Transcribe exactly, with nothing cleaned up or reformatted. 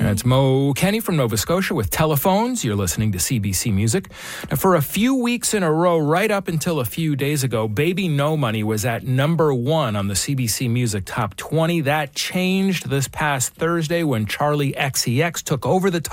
It's Mo Kenny from Nova Scotia with Telephones. You're listening to C B C Music. Now, for a few weeks in a row, right up until a few days ago, Baby No Money was at number one on the C B C Music Top twenty. That changed this past Thursday when Charlie X C X took over the top